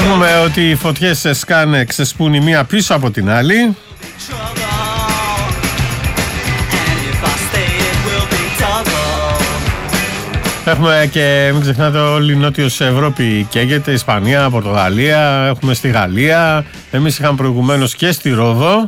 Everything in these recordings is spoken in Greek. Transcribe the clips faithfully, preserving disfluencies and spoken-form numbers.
Βλέπουμε ότι οι φωτιές σκάνε, ξεσπούν η μία πίσω από την άλλη. Έχουμε και μην ξεχνάτε όλη η Νότιος Ευρώπη καίγεται, Ισπανία, Πορτογαλία, έχουμε στη Γαλλία, εμείς είχαμε προηγουμένως και στη Ρόδο.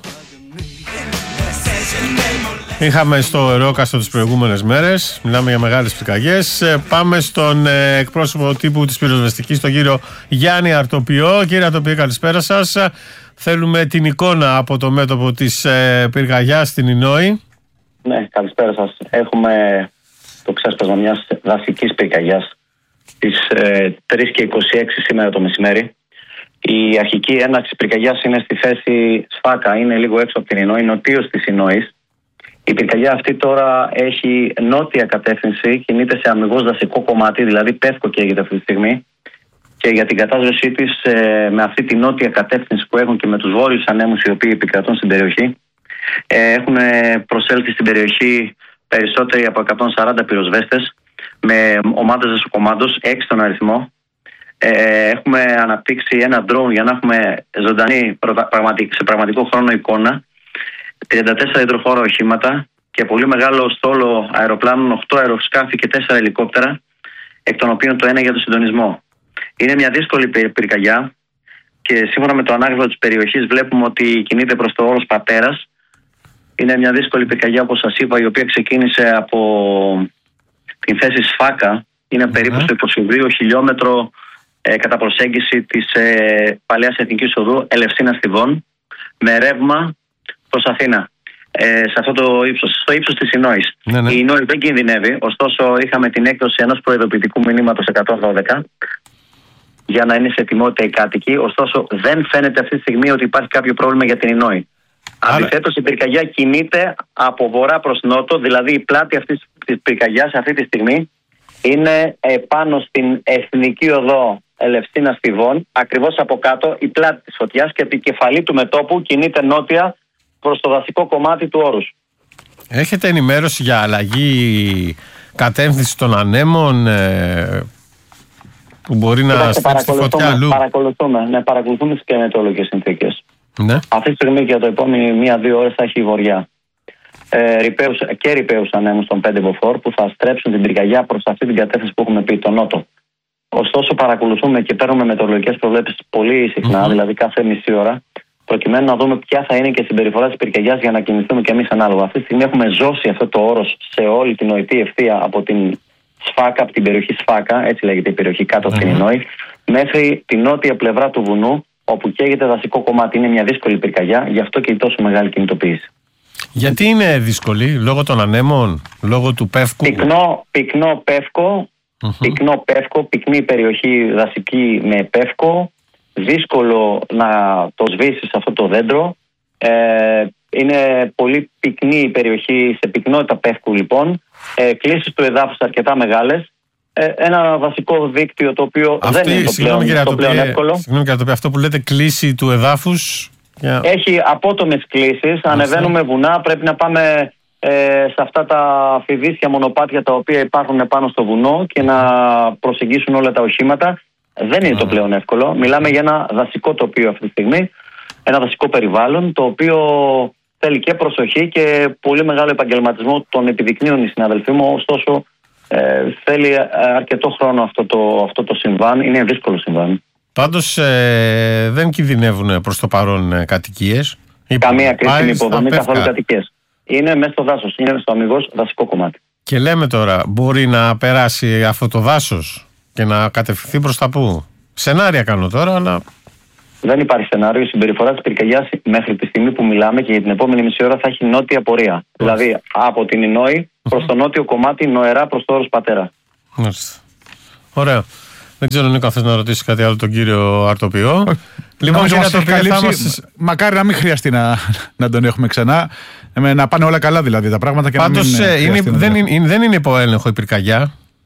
Είχαμε στο Ερόκαστο τις προηγούμενες μέρες, μιλάμε για μεγάλες πυρκαγιές. Πάμε στον ε, εκπρόσωπο τύπου της πυροσβεστικής, τον κύριο Γιάννη Αρτοπιό. Κύριε Αρτοπιό, καλησπέρα σας. Θέλουμε την εικόνα από το μέτωπο της ε, πυρκαγιάς στην Ινόη. Ναι, καλησπέρα σας. Έχουμε το ξέσπασμα μιας δασικής πυρκαγιάς στις ε, τρεις και είκοσι έξι σήμερα το μεσημέρι. Η αρχική έναρξη πυρκαγιάς είναι στη θέση Σφάκα, είναι λίγο έξω από την Ινόη, νοτίως της Ινόης. Η πυρκαγιά αυτή τώρα έχει νότια κατεύθυνση, κινείται σε αμυγός δασικό κομμάτι, δηλαδή Πεύκο καίγεται αυτή τη στιγμή. Και για την κατάστασή της ε, με αυτή τη νότια κατεύθυνση που έχουν και με τους βόρειους ανέμους οι οποίοι επικρατούν στην περιοχή, ε, έχουν προσέλθει στην περιοχή περισσότεροι από εκατόν σαράντα πυροσβέστες με ομάδες δασοκομάντος, έξι τον αριθμό. Ε, έχουμε αναπτύξει ένα drone για να έχουμε ζωντανή σε πραγματικό χρόνο εικόνα, τριάντα τέσσερα υδροφόρα οχήματα και πολύ μεγάλο στόλο αεροπλάνων, οκτώ αεροσκάφη και τέσσερα ελικόπτερα, εκ των οποίων το ένα για το συντονισμό. Είναι μια δύσκολη πυρκαγιά και σύμφωνα με το ανάγνωσμα της περιοχής βλέπουμε ότι κινείται προς το όρος Πατέρας. Είναι μια δύσκολη πυρκαγιά, όπως σας είπα, η οποία ξεκίνησε από την θέση Σφάκα. Είναι mm-hmm. περίπου στο είκοσι δύο χιλιόμετρο ε, κατά προσέγγιση της ε, παλαιάς εθνικής οδού Ελευσίνας Θηβών με ρεύμα προς Αθήνα. Ε, σε αυτό το ύψος, στο ύψος της Ινόης. Ναι, ναι. Η Ινόη δεν κινδυνεύει, ωστόσο είχαμε την έκδοση ενός προειδοποιητικού μηνύματος εκατόν δώδεκα για να είναι σε ετοιμότητα οι κάτοικοι, ωστόσο δεν φαίνεται αυτή τη στιγμή ότι υπάρχει κάποιο πρόβλημα για την Ινόη. Αντιθέτως, η πυρκαγιά κινείται από βορρά προς νότο, δηλαδή η πλάτη αυτής της πυρκαγιάς αυτή τη στιγμή είναι πάνω στην εθνική οδό Ελευσίνας Θηβών, ακριβώς από κάτω η πλάτη της φωτιάς και η επικεφαλή του μετώπου κινείται νότια προς το δασικό κομμάτι του όρους. Έχετε ενημέρωση για αλλαγή κατεύθυνση των ανέμων ε, που μπορεί να στρέψει τη φωτιά αλλού? Παρακολουθούμε, ναι, παρακολουθούμε τις κλιματολογικές συνθήκες. Ναι. Αυτή τη στιγμή και για το επόμενο μία-δύο ώρες θα έχει η βορειά. Ε, ρηπαίους, και ρηπαίους ανέμους των πέντε μποφόρ που θα στρέψουν την πυρκαγιά προς αυτή την κατεύθυνση που έχουμε πει, τον νότο. Ωστόσο, παρακολουθούμε και παίρνουμε μετεωρολογικές προβλέψεις πολύ συχνά, mm-hmm. δηλαδή κάθε μισή ώρα, προκειμένου να δούμε ποια θα είναι και η συμπεριφορά της πυρκαγιάς για να κινηθούμε και εμείς ανάλογα. Αυτή τη στιγμή έχουμε ζώσει αυτό το όρος σε όλη την νοητή ευθεία από την Σφάκα, από την περιοχή Σφάκα, έτσι λέγεται η περιοχή κάτω από mm-hmm. την Ινόη, μέχρι την νότια πλευρά του βουνού, όπου καίγεται δασικό κομμάτι. Είναι μια δύσκολη πυρκαγιά, γι' αυτό και η τόσο μεγάλη κινητοποίηση. Γιατί είναι δύσκολη, λόγω των ανέμων, λόγω του Πεύκου? Πυκνό, πυκνό Πεύκο, mm-hmm. πυκνό Πεύκο, πυκνή περιοχή δασική με Πεύκο, δύσκολο να το σβήσεις αυτό το δέντρο. Ε, είναι πολύ πυκνή η περιοχή, σε πυκνότητα Πεύκου λοιπόν, ε, κλίσεις του εδάφους αρκετά μεγάλες. Ε, ένα βασικό δίκτυο το οποίο αυτή, δεν είναι το πλέον, το το πλέον εύκολο. Συγγνώμη κύριε Αρτοπιό, αυτό που λέτε κλίση του εδάφους. Yeah. Έχει απότομες κλίσεις, ανεβαίνουμε βουνά, πρέπει να πάμε ε, σε αυτά τα φιδίσια μονοπάτια τα οποία υπάρχουν πάνω στο βουνό και να προσεγγίσουν όλα τα οχήματα. Δεν είναι mm. το πλέον εύκολο. Μιλάμε για ένα δασικό τοπίο αυτή τη στιγμή, ένα δασικό περιβάλλον το οποίο θέλει και προσοχή και πολύ μεγάλο επαγγελματισμό, τον επιδεικνύουν οι συναδελφοί μου, ωστόσο Ε, θέλει αρκετό χρόνο αυτό το, αυτό το συμβάν. Είναι δύσκολο συμβάν. Πάντως ε, δεν κινδυνεύουν προς το παρόν ε, κατοικίες. Καμία κρίσιμη υποδομή, καθόλου κατοικίες. Είναι μέσα στο δάσος, είναι στο αμυγός δασικό κομμάτι. Και λέμε τώρα, μπορεί να περάσει αυτό το δάσος και να κατευθυνθεί προς τα πού? Σενάρια κάνω τώρα, αλλά... Δεν υπάρχει σενάριο. Η συμπεριφορά της πυρκαγιάς μέχρι τη στιγμή που μιλάμε και για την επόμενη μισή ώρα θα έχει νότια πορεία. Mm. Δηλαδή από την Ινόη προς το νότιο κομμάτι, νοερά προς το όρος Πατέρα. Mm. Ωραίο. Δεν ξέρω, Νίκο, αν θες να ρωτήσεις κάτι άλλο τον κύριο Αρτοπιό. Λοιπόν, κύριε Αρτοπιό, μας... μακάρι να μην χρειαστεί να, να τον έχουμε ξανά. Να πάνε όλα καλά δηλαδή τα πράγματα και πάντως, να μην είναι, δεν, είναι, δεν είναι υπό έλεγχο η πυρκαγιά.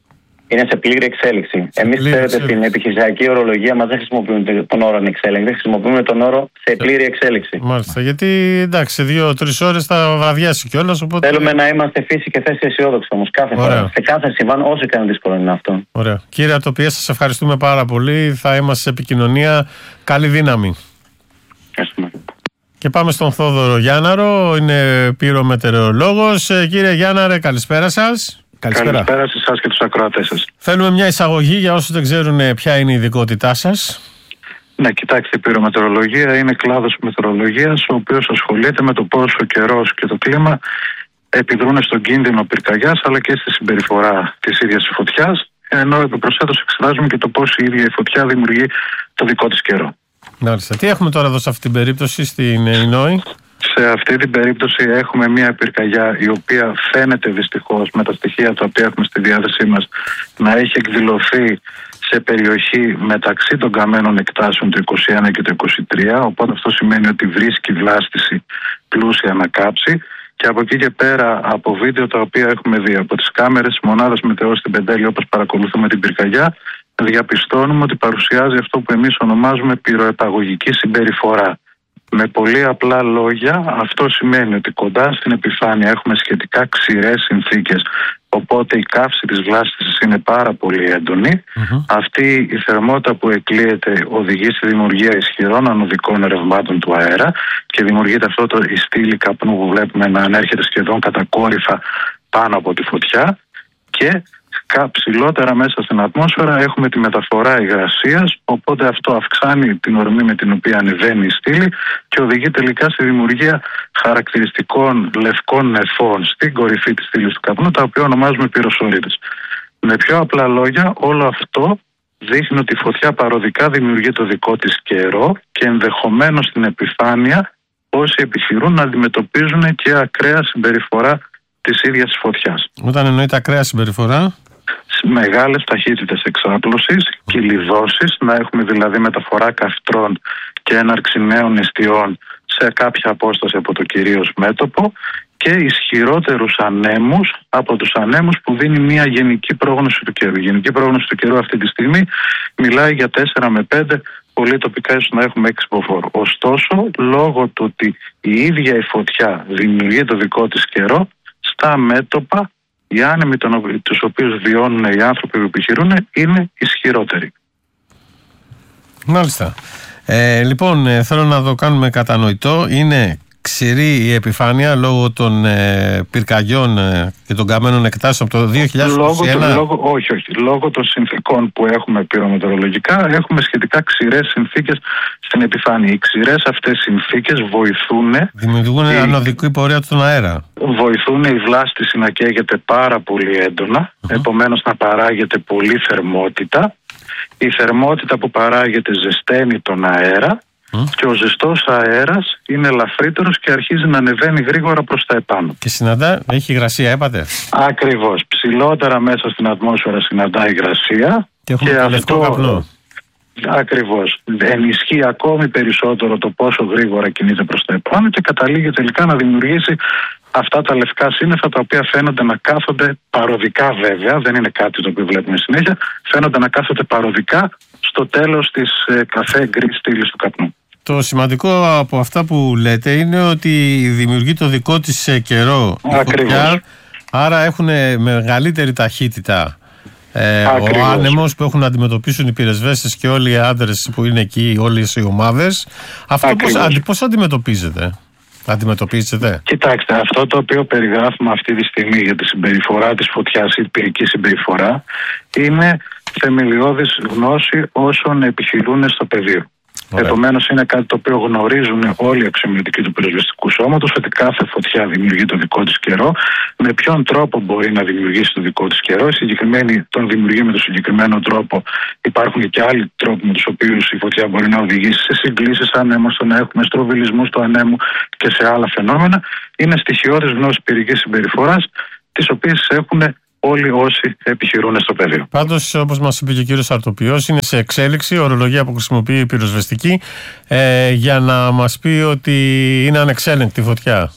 Είναι σε πλήρη εξέλιξη. Εμείς, ξέρετε, στην επιχειρησιακή ορολογία μας δεν χρησιμοποιούμε τον όρο ανεξέλεγκτη, χρησιμοποιούμε τον όρο σε πλήρη εξέλιξη. Μάλιστα. Γιατί εντάξει, σε δύο-τρεις ώρες θα βραδιάσει κιόλας. Οπότε... Θέλουμε να είμαστε φύση και θέση αισιόδοξοι όμως κάθε Ωραία. φορά. Σε κάθε συμβάν, όσο και αν δύσκολο είναι αυτό. Ωραία. Κύριε Αρτοπιέ, σας ευχαριστούμε πάρα πολύ. Θα είμαστε σε επικοινωνία. Καλή δύναμη. Ευχαριστούμε. Και πάμε στον Θόδωρο Γιάνναρο, είναι πυρομετεωρολόγος. Ε, κύριε Γιάνναρε, καλησπέρα σας. Καλησπέρα. Καλησπέρα σε εσάς και τους ακροατές σας. Θέλουμε μια εισαγωγή για όσους δεν ξέρουν ποια είναι η ειδικότητά σας. Ναι, κοιτάξτε, η πυρομετεωρολογία είναι κλάδος μετεωρολογίας, ο οποίος ασχολείται με το πώς ο καιρός και το κλίμα επιδρούν στον κίνδυνο πυρκαγιάς, αλλά και στη συμπεριφορά της ίδιας της φωτιάς, ενώ επιπροσθέτως εξετάζουμε και το πώς η ίδια η φωτιά δημιουργεί το δικό της καιρό. Μάλιστα. Τι έχουμε τώρα εδώ σε αυτή την περίπτωση στην Ινόη? Σε αυτή την περίπτωση έχουμε μια πυρκαγιά η οποία φαίνεται δυστυχώς με τα στοιχεία τα οποία έχουμε στη διάθεσή μας να έχει εκδηλωθεί σε περιοχή μεταξύ των καμένων εκτάσεων του είκοσι ένα και του είκοσι τρία, οπότε αυτό σημαίνει ότι βρίσκει βλάστηση πλούσια να κάψει. Και από εκεί και πέρα, από βίντεο τα οποία έχουμε δει από τις κάμερες της μονάδας μετεωρ στην Πεντέλη, όπως παρακολουθούμε την πυρκαγιά, διαπιστώνουμε ότι παρουσιάζει αυτό που εμείς ονομάζουμε πυροεπαγωγική συμπεριφορά. Με πολύ απλά λόγια, αυτό σημαίνει ότι κοντά στην επιφάνεια έχουμε σχετικά ξηρές συνθήκες, οπότε η καύση της βλάστησης είναι πάρα πολύ έντονη. Mm-hmm. Αυτή η θερμότητα που εκλείεται οδηγεί στη δημιουργία ισχυρών ανωδικών ρευμάτων του αέρα και δημιουργείται αυτό το η στήλη καπνού που βλέπουμε να ανέρχεται σχεδόν κατακόρυφα πάνω από τη φωτιά, και ψηλότερα μέσα στην ατμόσφαιρα έχουμε τη μεταφορά υγρασίας, οπότε αυτό αυξάνει την ορμή με την οποία ανεβαίνει η στήλη και οδηγεί τελικά στη δημιουργία χαρακτηριστικών λευκών νεφών στην κορυφή της στήλης του καπνού, τα οποία ονομάζουμε πυροσωρίτες. Με πιο απλά λόγια, όλο αυτό δείχνει ότι η φωτιά παροδικά δημιουργεί το δικό της καιρό και ενδεχομένως στην επιφάνεια όσοι επιχειρούν να αντιμετωπίζουν και ακραία συμπεριφορά της ίδιας της φωτιάς. Όταν εννοείται ακραία συμπεριφορά? Μεγάλες ταχύτητες εξάπλωσης, κυλιδώσεις, να έχουμε δηλαδή μεταφορά καυτρών και έναρξη νέων εστιών σε κάποια απόσταση από το κυρίως μέτωπο και ισχυρότερους ανέμους από τους ανέμους που δίνει μια γενική πρόγνωση του καιρού. Η γενική πρόγνωση του καιρού αυτή τη στιγμή μιλάει για τέσσερα με πέντε, πολύ τοπικά ίσως να έχουμε έξι μποφόρ. Ωστόσο, λόγω του ότι η ίδια η φωτιά δημιουργεί το δικό της καιρό, στα μέτωπα οι άνεμοι τους οποίους βιώνουν οι άνθρωποι που επιχειρούν είναι ισχυρότεροι. Μάλιστα. Ε, λοιπόν, ε, θέλω να το κάνουμε κατανοητό. Είναι ξηρή η επιφάνεια λόγω των ε, πυρκαγιών ε, και των καμένων εκτάσεων από το δύο χιλιάδες είκοσι ένα. Λόγω, λόγω, όχι, όχι. Λόγω των συνθήκων που έχουμε πυρομετεωρολογικά, έχουμε σχετικά ξηρές συνθήκες στην επιφάνεια. Οι ξηρές αυτές συνθήκες βοηθούν. Δημιουργούν η... ανωδική πορεία στον αέρα. Βοηθούν η βλάστηση να καίγεται πάρα πολύ έντονα, uh-huh. επομένως να παράγεται πολύ θερμότητα. Η θερμότητα που παράγεται ζεσταίνει τον αέρα mm. και ο ζεστός αέρας είναι ελαφρύτερος και αρχίζει να ανεβαίνει γρήγορα προς τα επάνω. Και συναντά, έχει υγρασία, έπατε. Ακριβώς. Ψηλότερα μέσα στην ατμόσφαιρα συναντά υγρασία. Και έχουμε και το λευκό καπνό. Ακριβώς. Ενισχύει ακόμη περισσότερο το πόσο γρήγορα κινείται προς τα επάνω και καταλήγει τελικά να δημιουργήσει αυτά τα λευκά σύννεφα, τα οποία φαίνονται να κάθονται παροδικά, βέβαια, δεν είναι κάτι το οποίο βλέπουμε συνέχεια, φαίνονται να κάθονται παροδικά στο τέλος της ε, καφέ γκρι στήλης του καπνού. Το σημαντικό από αυτά που λέτε είναι ότι δημιουργεί το δικό της ε, καιρό η φωτιά, άρα έχουν μεγαλύτερη ταχύτητα. Ε, ο άνεμος που έχουν να αντιμετωπίσουν οι πυρεσβέστες και όλοι οι άντρες που είναι εκεί, όλες οι ομάδες. Αυτό πώς, αντι, πώς αντιμετωπίζετε? Αντιμετωπίζετε. Κοιτάξτε, αυτό το οποίο περιγράφουμε αυτή τη στιγμή για τη συμπεριφορά της φωτιάς, η πυρική συμπεριφορά, είναι θεμελιώδης γνώση όσων επιχειρούν στο πεδίο. Επομένως, είναι κάτι το οποίο γνωρίζουν όλοι οι αξιωματικοί του πυροσβεστικού σώματος, ότι κάθε φωτιά δημιουργεί το δικό της καιρό. Με ποιον τρόπο μπορεί να δημιουργήσει το δικό της καιρό? Οι συγκεκριμένοι τον δημιουργεί με τον συγκεκριμένο τρόπο. Υπάρχουν και άλλοι τρόποι με τους οποίους η φωτιά μπορεί να οδηγήσει σε συγκλήσεις ανέμου, στο να έχουμε στροβιλισμούς του ανέμου και σε άλλα φαινόμενα. Είναι στοιχειώδης γνώση πυρικής συμπεριφοράς, τις οποίες έχουν όλοι όσοι επιχειρούν στο πεδίο. Πάντως, όπως μας είπε και ο κύριος Αρτοπιός, είναι σε εξέλιξη ορολογία που χρησιμοποιεί η πυροσβεστική ε, για να μας πει ότι είναι ανεξέλεγκτη φωτιά.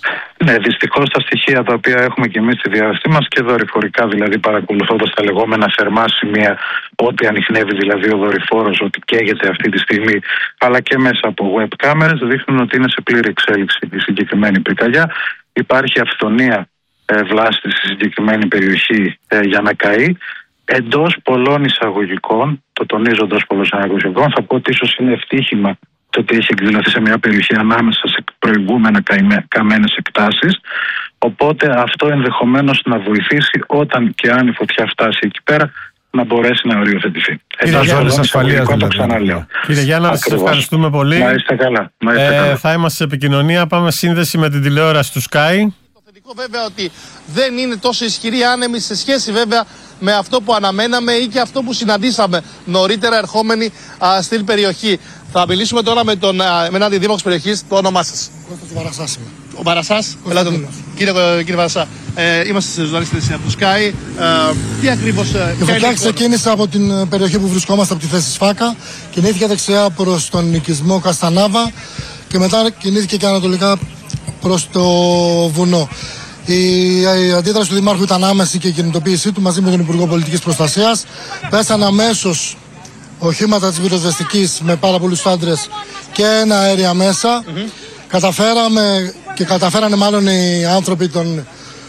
Ναι, δυστυχώς τα στοιχεία τα οποία έχουμε και εμείς στη διάθεσή μας και δορυφορικά, δηλαδή παρακολουθώντας τα λεγόμενα θερμά σημεία, ό,τι ανιχνεύει δηλαδή ο δορυφόρος, ότι καίγεται αυτή τη στιγμή, αλλά και μέσα από web κάμερες, δείχνουν ότι είναι σε πλήρη εξέλιξη η συγκεκριμένη πυρκαγιά. Υπάρχει αυθονία ε, βλάστη στη συγκεκριμένη περιοχή ε, για να καεί. Εντός πολλών εισαγωγικών, το τονίζω εντός πολλών εισαγωγικών, θα πω ότι ίσως είναι ευτύχημα το ότι έχει εκδηλωθεί σε μια περιοχή ανάμεσα σε προηγούμενα καμένες εκτάσεις. Οπότε αυτό ενδεχομένως να βοηθήσει όταν και αν η φωτιά φτάσει εκεί πέρα να μπορέσει να οριοθετηθεί. Εντός ζώνης ασφαλείας το ξαναλέω. Κύριε Γιάννα, σας ευχαριστούμε πολύ. Να είστε καλά. Να είστε ε, καλά. Θα είμαστε σε επικοινωνία. Πάμε σύνδεση με την τηλεόραση του Sky. Βέβαια ότι δεν είναι τόσο ισχυρή άνεμη σε σχέση βέβαια με αυτό που αναμέναμε ή και αυτό που συναντήσαμε νωρίτερα ερχόμενοι α, στην περιοχή. Θα μιλήσουμε τώρα με, τον, α, με έναν αντιδήμαρχο της περιοχής. Το όνομά σας? Κώστας Βαρασάς είμαι. Ο Βαρασάς. Κύριε, κύριε Βαρασά, ε, είμαστε σε ζωγαριστές από το Sky. Ε, τι ακριβώς... Ε, η φωτιά ξεκίνησε από την περιοχή που βρισκόμαστε, από τη θέση Σφάκα. Κινήθηκε δεξιά προς τον οικισμό Καστανάβα και μετά κινήθηκε και ανατολικά προς το βουνό. Η, η αντίδραση του Δημάρχου ήταν άμεση και η κινητοποίησή του μαζί με τον Υπουργό Πολιτικής Προστασίας. Πέσαν αμέσως οχήματα της πυροσβεστικής με πάρα πολλούς άντρες και ένα αέρια μέσα. Mm-hmm. Καταφέραμε και καταφέρανε μάλλον οι άνθρωποι, των,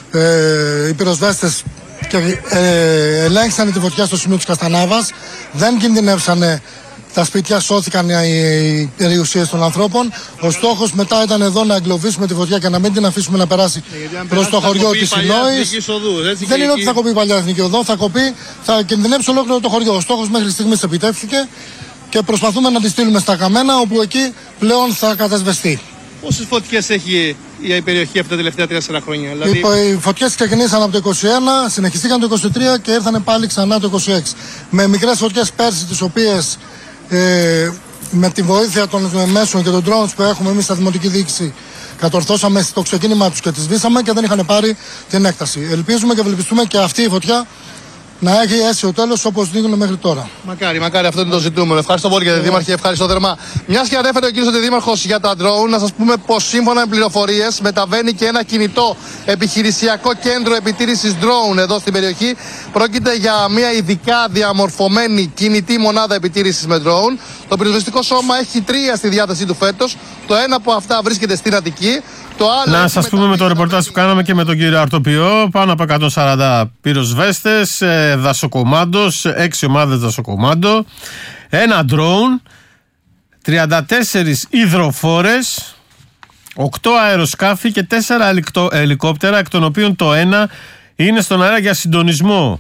ε, οι πυροσβέστες και ε, ελέγξανε τη φωτιά στο σημείο της Καστανάβας. Δεν κινδυνεύσανε τα σπίτια, σώθηκαν οι περιουσίες των ανθρώπων. Ο στόχος μετά ήταν εδώ να εγκλωβίσουμε τη φωτιά και να μην την αφήσουμε να περάσει προς το χωριό της Ινόης. Δεν είναι ότι θα κοπεί η παλιά εθνική οδό, θα κοπεί, θα κινδυνεύσει ολόκληρο το χωριό. Ο στόχος μέχρι στιγμής επιτεύχθηκε και προσπαθούμε να τη στείλουμε στα Καμένα, όπου εκεί πλέον θα κατασβεστεί. Πόσες φωτιές έχει η περιοχή αυτά τα τελευταία τρία τέσσερα χρόνια? Δηλαδή... Οι φωτιές ξεκινήσαν από το είκοσι ένα, συνεχιστήκαν το είκοσι τρία και ήρθαν πάλι ξανά το είκοσι έξι. Με μικρές φωτιές πέρσι, τις οποίες ε, με τη βοήθεια των μέσων και των drones που έχουμε εμείς στα Δημοτική Διοίκηση κατορθώσαμε στο ξεκίνημά τους και τις σβήσαμε και δεν είχαν πάρει την έκταση. Ελπίζουμε και ευελπιστούμε και αυτή η φωτιά να έχει αίσιο τέλος όπως δείχνουν μέχρι τώρα. Μακάρι, μακάρι, αυτό είναι το ζητούμενο. Ευχαριστώ πολύ κύριε Δήμαρχε, ευχαριστώ θερμά. Μιας και ανέφερε ο κύριος Δήμαρχος για τα drone, να σας πούμε πως σύμφωνα με πληροφορίες μεταβαίνει και ένα κινητό επιχειρησιακό κέντρο επιτήρησης drone εδώ στην περιοχή. Πρόκειται για μια ειδικά διαμορφωμένη κινητή μονάδα επιτήρησης με drone. Το πυροσβεστικό σώμα έχει τρία στη διάθεσή του φέτος. Το ένα από αυτά βρίσκεται στην Αττική. Το άλλο να σας πούμε με το ρεπορτάζ που κάναμε και με τον κύριο Αρτοπιό, πάνω από εκατόν σαράντα πυροσβέστες, δασοκομάντος, έξι ομάδες δασοκομάντο, ένα drone, τριάντα τέσσερις υδροφόρες, οκτώ αεροσκάφη και τέσσερα ελικόπτερα, εκ των οποίων το ένα είναι στον αέρα για συντονισμό.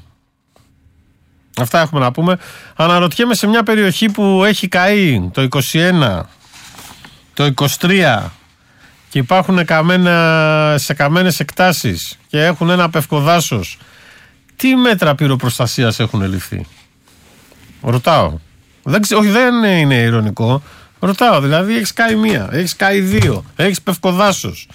Αυτά έχουμε να πούμε. Αναρωτιέμαι, σε μια περιοχή που έχει καεί το είκοσι ένα, το είκοσι τρία και υπάρχουν καμένα, σε καμένες εκτάσεις και έχουν ένα πευκοδάσος, τι μέτρα πυροπροστασίας έχουν ληφθεί? Ρωτάω. Δεν ξε, όχι, δεν είναι ειρωνικό. Ρωτάω, δηλαδή έχεις καεί μία, έχεις καεί δύο, έχεις πευκοδάσος.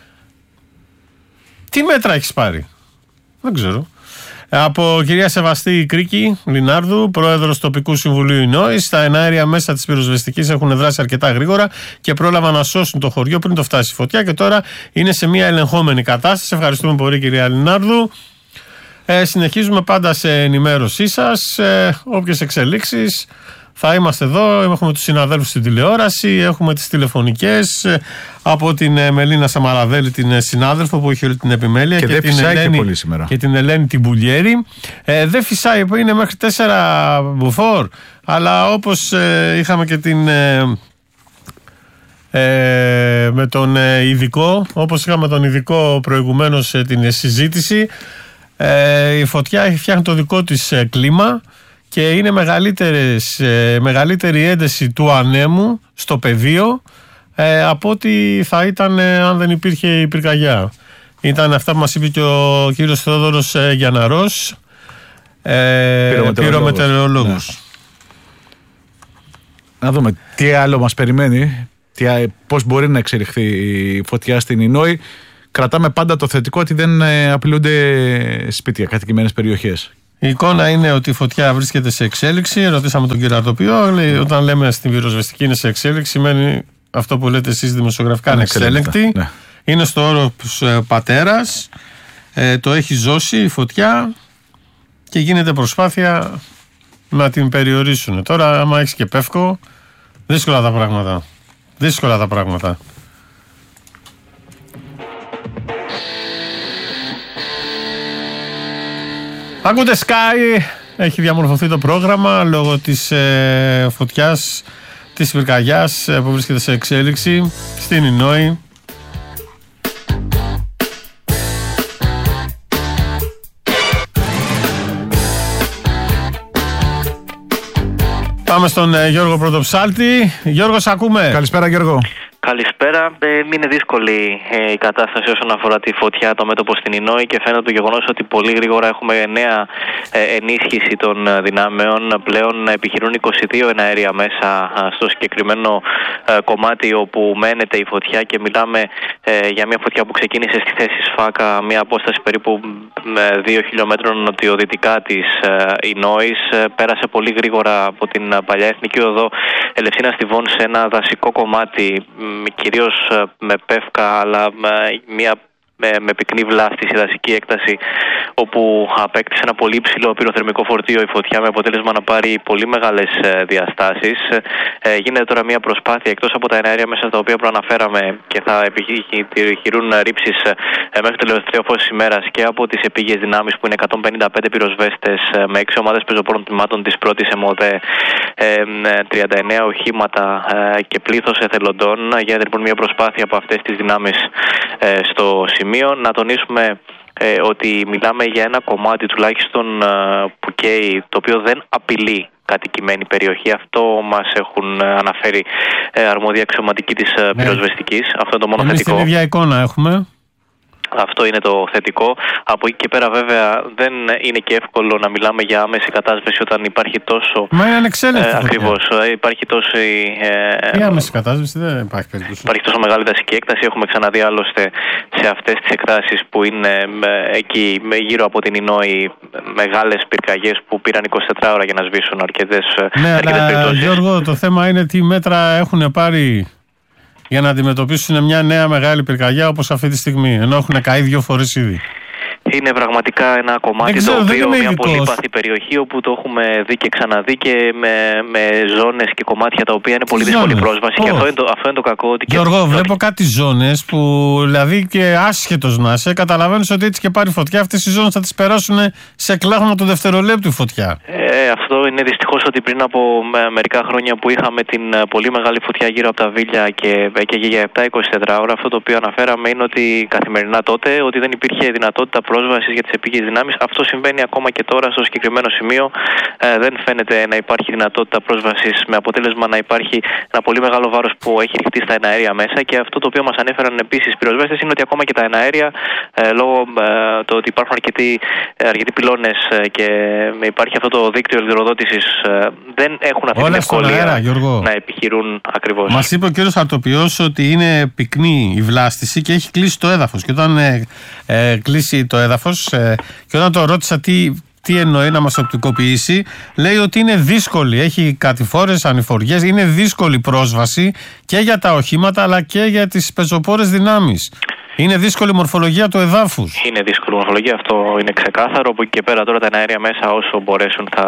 Τι μέτρα έχεις πάρει? Δεν ξέρω. Από κυρία Σεβαστή Κρίκη Λινάρδου, πρόεδρος τοπικού συμβουλίου Ινόης, τα εναέρια μέσα της πυροσβεστικής έχουν δράσει αρκετά γρήγορα και πρόλαβαν να σώσουν το χωριό πριν το φτάσει η φωτιά και τώρα είναι σε μια ελεγχόμενη κατάσταση. Ευχαριστούμε πολύ κυρία Λινάρδου. Ε, συνεχίζουμε πάντα σε ενημέρωσή σας. Ε, όποιες εξελίξεις θα είμαστε εδώ. Έχουμε τους συναδέλφους στην τηλεόραση, έχουμε τις τηλεφωνικές ε, από την ε, Μελίνα Σαμαραδέλη, την ε, συνάδελφο που έχει όλη την επιμέλεια, και, και, δεν την, φυσάει Ελένη, και, πολύ σήμερα. και την Ελένη την Πουλιέρη. Ε, δεν φυσάει, που είναι μέχρι τέσσερα μποφόρ, αλλά όπως ε, είχαμε και την... Ε, ε, με τον ε, ειδικό, όπως είχαμε τον ειδικό προηγουμένως ε, την ε, συζήτηση, ε, η φωτιά έχει φτιάχνει το δικό της ε, κλίμα και είναι μεγαλύτερες, ε, μεγαλύτερη ένταση του ανέμου στο πεδίο ε, από ό,τι θα ήταν ε, αν δεν υπήρχε η πυρκαγιά. Ήταν αυτά που μας είπε και ο κύριος Θεόδωρος ε, Γιανναρός, ε, πυρομετεωρολόγος. Ναι. Να δούμε τι άλλο μας περιμένει, τι, πώς μπορεί να εξελιχθεί η φωτιά στην Ινόη. Κρατάμε πάντα το θετικό ότι δεν ε, απειλούνται σπίτια, κατοικημένες περιοχές. Η εικόνα είναι ότι η φωτιά βρίσκεται σε εξέλιξη. Ρωτήσαμε τον κύριο Αρτοπιό. Όταν λέμε στην πυροσβεστική είναι σε εξέλιξη, σημαίνει αυτό που λέτε εσείς δημοσιογραφικά είναι εξέλεγκτη. Ναι. Είναι στο όρος Πατέρας, ε, το έχει ζώσει η φωτιά και γίνεται προσπάθεια να την περιορίσουν. Τώρα άμα έχεις και Πεύκο, δύσκολα τα πράγματα. Δύσκολα τα πράγματα. Ακούτε Sky, έχει διαμορφωθεί το πρόγραμμα λόγω της ε, φωτιάς, της πυρκαγιάς ε, που βρίσκεται σε εξέλιξη στην Ινόη. Πάμε στον ε, Γιώργο Πρωτοψάλτη. Γιώργο, σ' ακούμε. Καλησπέρα, Γιώργο. Καλησπέρα. Ε, είναι δύσκολη ε, η κατάσταση όσον αφορά τη φωτιά, το μέτωπο στην Ινόη και φαίνεται το γεγονός ότι πολύ γρήγορα έχουμε νέα ε, ενίσχυση των δυνάμεων. Πλέον επιχειρούν είκοσι δύο εναέρια μέσα ε, στο συγκεκριμένο ε, κομμάτι όπου μένεται η φωτιά και μιλάμε ε, για μια φωτιά που ξεκίνησε στη θέση Σφάκα, μια απόσταση περίπου ε, δύο χιλιόμετρων νοτιοδυτικά της ε, Ινόης. Ε, πέρασε πολύ γρήγορα από την ε, παλιά εθνική οδό Ελευσίνας Τιβών σε ένα δασικό κομμάτι, κυρίως με Πεύκα, αλλά με μια με, με πυκνή βλάστηση, δασική έκταση, όπου απέκτησε ένα πολύ υψηλό πυροθερμικό φορτίο η φωτιά με αποτέλεσμα να πάρει πολύ μεγάλες διαστάσεις. Ε, γίνεται τώρα μια προσπάθεια, εκτός από τα εναέρια μέσα στα οποία προαναφέραμε και θα επιχειρούν ρήψεις ε, μέχρι το τελευταίο φως της ημέρας και από τις επίγειες δυνάμεις που είναι εκατόν πενήντα πέντε πυροσβέστες ε, με έξι ομάδες πεζοπόρων τμήματων της πρώτης ΕΜΟΔΕ, ε, τριάντα εννέα οχήματα ε, και πλήθος εθελοντών. Γίνεται λοιπόν μια προσπάθεια από αυτές τις δυνάμεις ε, στο σημείο. Να τονίσουμε ε, ότι μιλάμε για ένα κομμάτι τουλάχιστον ε, που καίει, το οποίο δεν απειλεί κατοικημένη περιοχή. Αυτό μας έχουν αναφέρει ε, αρμόδια αξιωματική της ε, ναι. πυροσβεστικής. Αυτό είναι το μόνο Εμείς θετικό. την ίδια εικόνα έχουμε. Αυτό είναι το θετικό. Από εκεί και πέρα βέβαια δεν είναι και εύκολο να μιλάμε για άμεση κατάσβεση όταν υπάρχει τόσο... Μα είναι ανεξέλεγκτη. Ε, ακριβώς. Υπάρχει τόσο... Ε, η άμεση κατάσβεση δεν υπάρχει περίπτωση. Υπάρχει τόσο μεγάλη δασική έκταση. Έχουμε ξαναδεί άλλωστε σε αυτές τις εκτάσεις που είναι ε, εκεί γύρω από την Ινόη μεγάλες πυρκαγιές που πήραν είκοσι τέσσερις ώρα για να σβήσουν αρκετές, ναι, αρκετές αλλά, περιπτώσεις. Γιώργο, το θέμα είναι τι μέτρα έχουν πάρει για να αντιμετωπίσουν μια νέα μεγάλη πυρκαγιά όπως αυτή τη στιγμή, ενώ έχουν καεί δύο φορές ήδη. Είναι πραγματικά ένα κομμάτι ξέρω, το οποίο μια πολύπαθη περιοχή όπου το έχουμε δει και ξαναδεί και με, με ζώνες και κομμάτια τα οποία είναι πολύ δύσκολη πρόσβαση. Oh. Και αυτό είναι, το, αυτό είναι το κακό. Ότι Γιώργο, και... βλέπω κάτι ζώνες που δηλαδή και άσχετος να είσαι, καταλαβαίνεις ότι έτσι και πάρει φωτιά, αυτές οι ζώνες θα τις περάσουν σε κλάγμα του δευτερολέπτου φωτιά. Ε, αυτό είναι δυστυχώς ότι πριν από μερικά χρόνια που είχαμε την πολύ μεγάλη φωτιά γύρω από τα Βίλια και έκαιγε για επτά με είκοσι τέσσερις ώρα, αυτό το οποίο αναφέραμε είναι ότι καθημερινά τότε ότι δεν υπήρχε δυνατότητα πρόσβασης για τις επίγειες δυνάμεις. Αυτό συμβαίνει ακόμα και τώρα στο συγκεκριμένο σημείο. Ε, δεν φαίνεται να υπάρχει δυνατότητα πρόσβασης με αποτέλεσμα να υπάρχει ένα πολύ μεγάλο βάρος που έχει ρηχτεί στα εναέρια μέσα. Και αυτό το οποίο μας ανέφεραν επίσης οι πυροσβέστες είναι ότι ακόμα και τα εναέρια, ε, λόγω ε, το ότι υπάρχουν αρκετοί, ε, αρκετοί πυλώνες ε, και υπάρχει αυτό το δίκτυο ηλεκτροδότησης, ε, δεν έχουν αυτή την ευκολία να επιχειρούν ακριβώς. Μας είπε ο κύριος Αρτοπιός ότι είναι πυκνή η βλάστηση και έχει κλείσει το έδαφος. Και όταν ε, ε, κλείσει το έδαφος, Ε, και όταν το ρώτησα τι, τι εννοεί να μας οπτικοποιήσει, λέει ότι είναι δύσκολη, έχει κατηφόρες, ανηφοριές, είναι δύσκολη πρόσβαση και για τα οχήματα αλλά και για τις πεζοπόρες δυνάμεις. Είναι δύσκολη μορφολογία του εδάφους. Είναι δύσκολη μορφολογία, αυτό είναι ξεκάθαρο. Από εκεί και πέρα τώρα τα εναέρια μέσα όσο μπορέσουν θα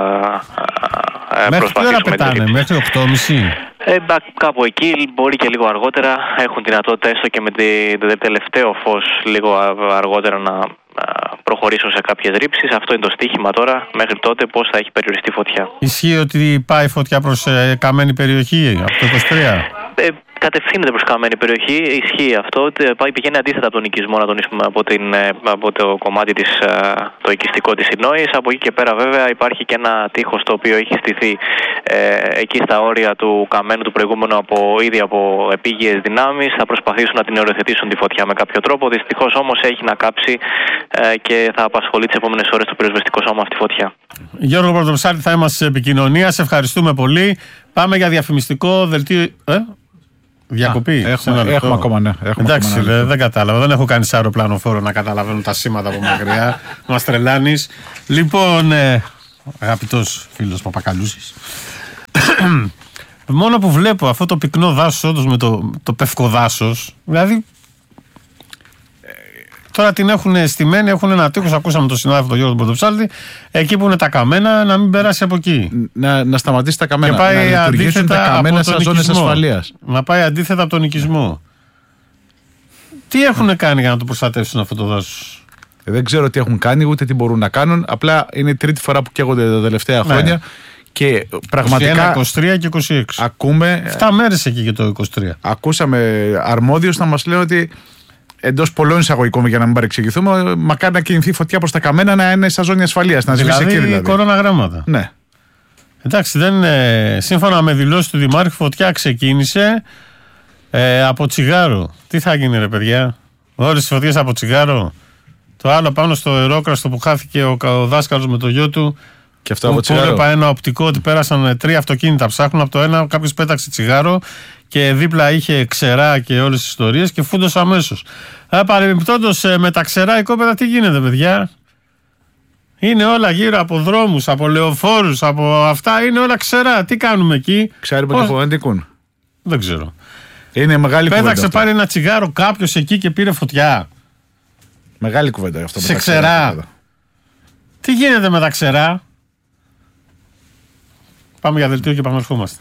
μέχρι προσπαθήσουν. Μέχρι τι ώρα πετάνε, μέχρι οκτώ και μισή. Ε, κάπου εκεί, μπορεί και λίγο αργότερα. Έχουν δυνατότητα έστω και με το τελευταίο φως λίγο αργότερα να προχωρήσουν σε κάποιες ρήψεις. Αυτό είναι το στοίχημα τώρα. Μέχρι τότε πώς θα έχει περιοριστεί η φωτιά. Ισχύει ότι πάει φωτιά προς ε, καμένη περιοχή από το είκοσι τρία. Ε, κατευθύνεται προς καμένη περιοχή, ισχύει αυτό. Πάει, πηγαίνει αντίθετα από τον οικισμό, να τονίσουμε, από, την, από το κομμάτι της, το οικιστικό της Ινόης. Από εκεί και πέρα βέβαια υπάρχει και ένα τείχος το οποίο έχει στηθεί ε, εκεί στα όρια του καμένου του προηγούμενου από, ήδη από επίγειες δυνάμεις. Θα προσπαθήσουν να την οριοθετήσουν τη φωτιά με κάποιο τρόπο. Δυστυχώς όμως έχει να κάψει ε, και θα απασχολεί τις επόμενες ώρες το πυροσβεστικό σώμα αυτή τη φωτιά. Γιώργο Πρωτοψάλτη, θα είμαστε σε επικοινωνία. Σε ευχαριστούμε πολύ. Πάμε για διαφημιστικό δελτίο. Ε? Διακοπή. Α, έχουμε, έχουμε ακόμα, ναι. Έχουμε Εντάξει, ακόμα, ναι. Δεν κατάλαβα. Δεν έχω κάνει σε αεροπλανοφόρο να καταλαβαίνω τα σήματα από μακριά. Μας τρελάνεις. Λοιπόν, ε, αγαπητός φίλος Παπακαλούσης, μόνο που βλέπω αυτό το πυκνό δάσος, όντως με το, το πευκοδάσος, δηλαδή Τώρα την έχουν στημένη, έχουν ένα τείχος. Ακούσαμε τον συνάδελφο τον Γιώργο Πρωτοψάλτη. Εκεί που είναι τα καμένα, να μην περάσει από εκεί. Να, να σταματήσει τα καμένα. Και πάει να λειτουργήσουν τα καμένα σαν ζώνες ασφαλείας. Να πάει αντίθετα από τον οικισμό. Τι έχουν κάνει για να το προστατεύσουν αυτό το δάσος? Δεν ξέρω τι έχουν κάνει, ούτε τι μπορούν να κάνουν. Απλά είναι η τρίτη φορά που καίγονται τα τελευταία χρόνια. Ναι. Και πραγματικά. είκοσι ένα, είκοσι τρία και είκοσι έξι. Ακούμε. εφτά μέρες εκεί και το είκοσι τρία. Ακούσαμε αρμόδιους να μας λένε ότι εντός πολλών εισαγωγικών, για να μην παρεξηγηθούμε, μακάρι να κινηθεί φωτιά προς τα καμένα, να είναι σαν ζώνη ασφαλείας. Να σβήσει εκεί δηλαδή. Κοροναγράμματα. Ναι. Εντάξει, δεν είναι. Σύμφωνα με δηλώσεις του Δημάρχου, φωτιά ξεκίνησε ε, από τσιγάρο. Τι θα γίνει, ρε παιδιά? Όλες τις φωτιές από τσιγάρο. Το άλλο πάνω στο Ερόκραστο που χάθηκε ο, ο δάσκαλος με το γιο του. Και αυτό από τσιγάρο. Έβλεπα ένα οπτικό ότι πέρασαν τρία αυτοκίνητα. Ψάχνουν από το ένα, κάποιος πέταξε τσιγάρο και δίπλα είχε ξερά και όλες τις ιστορίες και φούντωσε αμέσως. Παρεμπιπτόντως, με τα ξερά οικόπεδα τι γίνεται, παιδιά? Είναι όλα γύρω από δρόμους, από λεωφόρους, από αυτά. Είναι όλα ξερά. Τι κάνουμε εκεί? Ξέρει πότε που αντικούν. Δεν ξέρω. Είναι μεγάλη κουβέντα. Πέταξε πάρει ένα τσιγάρο κάποιος εκεί και πήρε φωτιά. Μεγάλη κουβέντα αυτό. Σε ξερά. Τι γίνεται με τα ξερά? Πάμε για δελτίο και επαναρχόμαστε.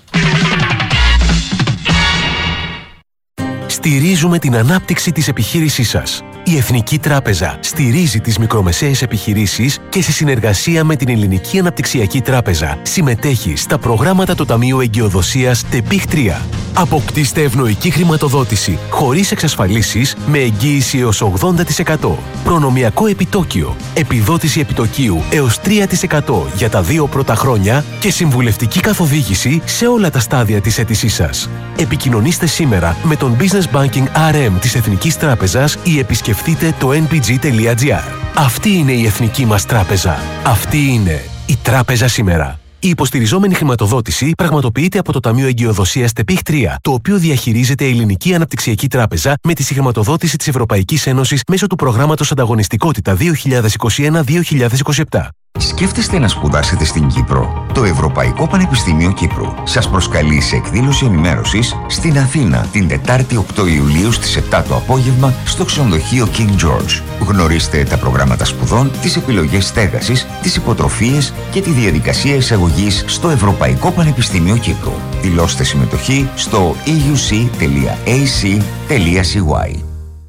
Στηρίζουμε την ανάπτυξη της επιχείρησής σας. Η Εθνική Τράπεζα στηρίζει τις μικρομεσαίες επιχειρήσεις και σε συνεργασία με την Ελληνική Αναπτυξιακή Τράπεζα συμμετέχει στα προγράμματα του Ταμείου Εγκυοδοσίας ΤΕΠΙΧ τρία. Αποκτήστε ευνοϊκή χρηματοδότηση χωρίς εξασφαλίσεις με εγγύηση έως ογδόντα τοις εκατό. Προνομιακό επιτόκιο, επιδότηση επιτοκίου έως τρία τοις εκατό για τα δύο πρώτα χρόνια και συμβουλευτική καθοδήγηση σε όλα τα στάδια της αίτησής σας. Επικοινωνήστε σήμερα με τον Business Banking αρ εμ της Εθνικής Τράπεζας ή επισκεφτείτε το εν πι τζι τελεία τζι άρ. Αυτή είναι η Εθνική μας Τράπεζα. Αυτή είναι η Τράπεζα σήμερα. Η υποστηριζόμενη χρηματοδότηση πραγματοποιείται από το Ταμείο Εγκυοδοσίας ΤΕΠΙΧ τρία, το οποίο διαχειρίζεται η Ελληνική Αναπτυξιακή Τράπεζα με τη συγχρηματοδότηση της Ευρωπαϊκής Ένωσης μέσω του προγράμματος Ανταγωνιστικότητα δύο χιλιάδες είκοσι ένα με δύο χιλιάδες είκοσι επτά. Σκέφτεστε να σπουδάσετε στην Κύπρο? Το Ευρωπαϊκό Πανεπιστήμιο Κύπρου σας προσκαλεί σε εκδήλωση ενημέρωσης στην Αθήνα την Τετάρτη οκτώ Ιουλίου στις επτά το απόγευμα στο ξενοδοχείο King George. Γνωρίστε τα προγράμματα σπουδών, τις επιλογές στέγασης, τις υποτροφίες και τη διαδικασία εισαγωγής στο Ευρωπαϊκό Πανεπιστήμιο Κύπρου. Δηλώστε συμμετοχή στο ι γιου σι τελεία έι σι τελεία σι γουάι.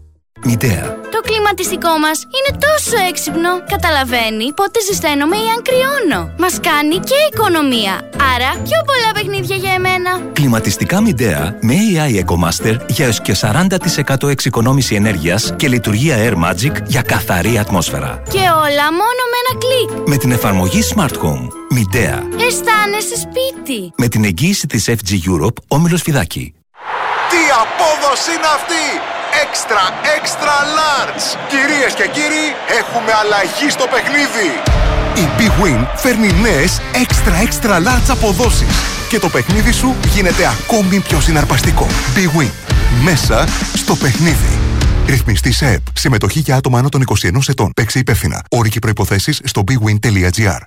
Μητέα. Το κλιματιστικό μας είναι τόσο έξυπνο. Καταλαβαίνει πότε ζεσταίνομαι ή αν κρυώνω. Μας κάνει και οικονομία. Άρα πιο πολλά παιχνίδια για εμένα. Κλιματιστικά Midea με έι άι EcoMaster για έως και σαράντα τοις εκατό εξοικονόμηση ενέργειας και λειτουργία Air Magic για καθαρή ατμόσφαιρα. Και όλα μόνο με ένα κλικ. Με την εφαρμογή Smart Home. Midea. Αισθάνεσαι σπίτι. Με την εγγύηση της εφ τζι Europe, Όμιλος Φιδάκη. Τι απόδοση είναι αυτή! Extra, extra large! Κυρίες και κύριοι, έχουμε αλλαγή στο παιχνίδι! Η Big Win φέρνει νέες extra, extra large αποδόσεις και το παιχνίδι σου γίνεται ακόμη πιο συναρπαστικό. Big Win. Μέσα στο παιχνίδι. Ρυθμιστή σε ΕΠ. Συμμετοχή για άτομα άνω των είκοσι ενός ετών. Παίξε υπεύθυνα. Όροι και προϋποθέσεις στο big win τελεία τζι άρ.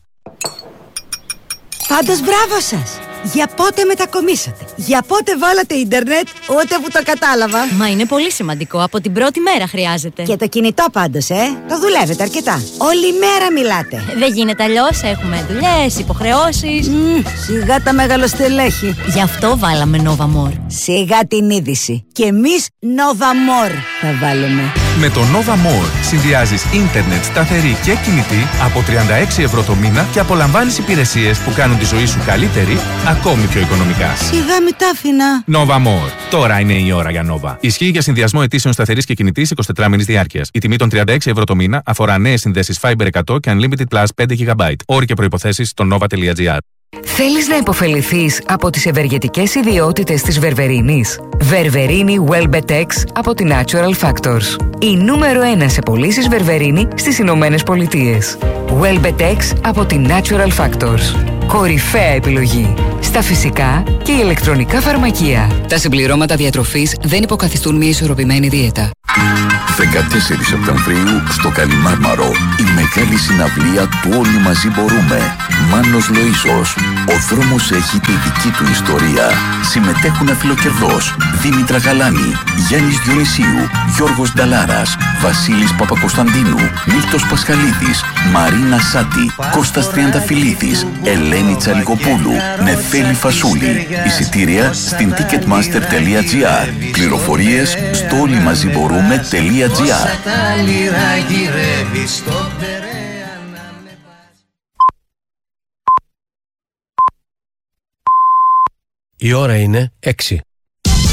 Πάντως μπράβο σας! Για πότε μετακομίσατε? Για πότε βάλατε ίντερνετ? Ούτε που το κατάλαβα. Μα είναι πολύ σημαντικό. Από την πρώτη μέρα χρειάζεται. Και το κινητό πάντως, ε. Το δουλεύετε αρκετά. Όλη μέρα μιλάτε. Δεν γίνεται αλλιώς. Έχουμε δουλειές, υποχρεώσεις. Mm, σιγά τα μεγαλοστελέχη. Γι' αυτό βάλαμε Nova More. Σιγά την είδηση. Και εμείς Nova More θα βάλουμε. Με το Nova More συνδυάζεις ίντερνετ σταθερή και κινητή από τριάντα έξι ευρώ το μήνα και απολαμβάνεις υπηρεσίες που κάνουν τη ζωή σου καλύτερη, ακόμη πιο οικονομικά. Σιγά μη τα άφηνα. Nova More. Τώρα είναι η ώρα για Nova. Ισχύει για συνδυασμό αιτήσεων σταθερής και κινητής εικοσιτετράμινης διάρκειας. Η τιμή των τριάντα έξι ευρώ το μήνα αφορά νέες συνδέσεις Fiber εκατό και Unlimited Plus πέντε γιγαμπάιτ. Όροι και προϋποθέσεις στο nova τελεία τζι άρ. Θέλεις να υποφεληθείς από τις ευεργετικές ιδιότητες της βερβερίνης? Βερβερίνη Welbetex από τη Natural Factors. Η νούμερο ένα σε πωλήσεις βερβερίνη στις Ηνωμένες Πολιτείες. Welbetex από τη Natural Factors. Κορυφαία επιλογή στα φυσικά και ηλεκτρονικά φαρμακεία. Τα συμπληρώματα διατροφής δεν υποκαθιστούν μια ισορροπημένη δίαιτα. δεκατέσσερις Σεπτεμβρίου στο Καλιμάρμαρο η μεγάλη συναυλία του Όλοι Μαζί Μπορούμε. Μάνος Λοΐσος. Ο δρόμος έχει τη δική του ιστορία. Συμμετέχουν Αφιλοκερδός, Δήμητρα Γαλάνη, Γιάννης Διονυσίου, Γιώργος Νταλάρας, Βασίλης Παπακοσταντίνου, Μίλτος Πασχαλίδης, Μαρίνα Σάτη, Κώστας Τριανταφυλλίδης, Ελένη Τσαλικοπούλου, Νεφέλη Φασούλη. Εισιτήρια στην ticketmaster τελεία gr. Πληροφορίες στο όλοιμαζιμπορούμε τελεία gr. Η ώρα είναι έξι.